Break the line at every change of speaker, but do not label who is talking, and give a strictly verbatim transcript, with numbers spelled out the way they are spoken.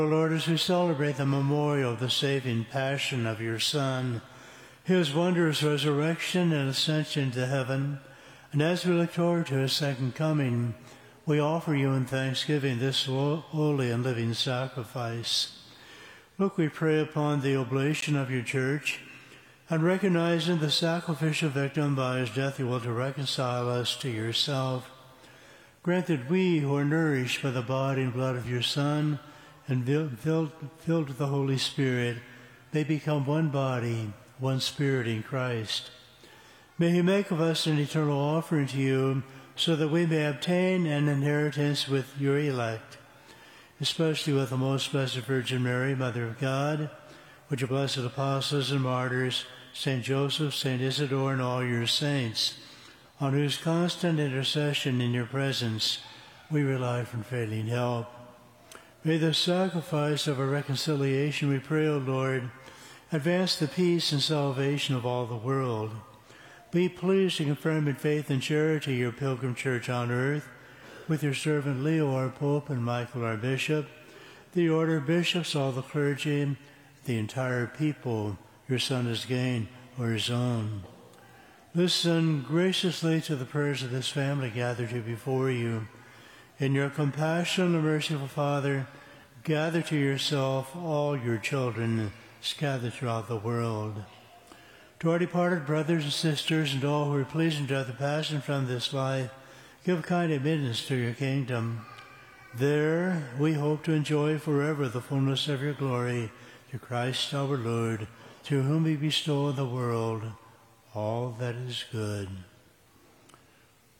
Lord, as we celebrate the memorial of the saving passion of your Son, his wondrous resurrection and ascension to heaven, and as we look toward to his second coming, we offer you in thanksgiving this holy and living sacrifice. Look, we pray upon the oblation of your church, and recognizing the sacrificial victim by his death you will to reconcile us to yourself. Grant that we who are nourished by the body and blood of your Son and filled, filled with the Holy Spirit may become one body, one spirit in Christ. May he make of us an eternal offering to you, so that we may obtain an inheritance with your elect, especially with the most blessed Virgin Mary, Mother of God, with your blessed apostles and martyrs, Saint Joseph, Saint Isidore, and all your saints, on whose constant intercession in your presence we rely for unfailing help. May the sacrifice of our reconciliation, we pray, O Lord, advance the peace and salvation of all the world. Be pleased to confirm in faith and charity your pilgrim church on earth, with your servant Leo, our Pope, and Michael, our Bishop, the order of bishops, all the clergy, the entire people your Son has gained for his own. Listen graciously to the prayers of this family gathered here before you. In your compassion, O merciful Father, gather to yourself all your children scattered throughout the world. To our departed brothers and sisters and all who are pleasing to the passion from this life, give kind admittance to your kingdom. There we hope to enjoy forever the fullness of your glory, through Christ our Lord, through whom we bestow on the world all that is good.